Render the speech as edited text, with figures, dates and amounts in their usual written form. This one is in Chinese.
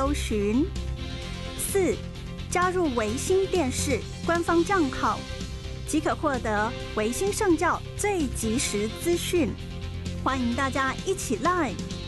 搜寻。4、加入维新电视官方账号，即可获得维新圣教最及时资讯。欢迎大家一起 Line